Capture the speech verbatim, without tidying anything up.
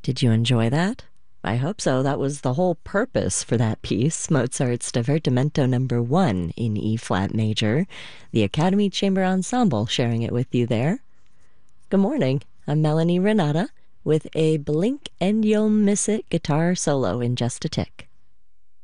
Did you enjoy that? I hope so. That was the whole purpose for that piece, Mozart's Divertimento Number One in E flat major. The Academy Chamber Ensemble sharing it with you there. Good morning. I'm Melanie Renata with a Blink and You'll Miss It guitar solo in just a tick.